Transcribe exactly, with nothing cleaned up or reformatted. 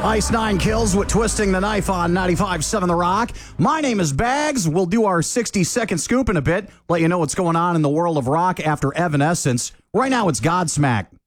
Ice Nine Kills with Twisting the Knife on ninety-five point seven The Rock. My name is Bags. We'll do our sixty-second scoop in a bit, let you know what's going on in the world of rock after Evanescence. Right now, it's Godsmack.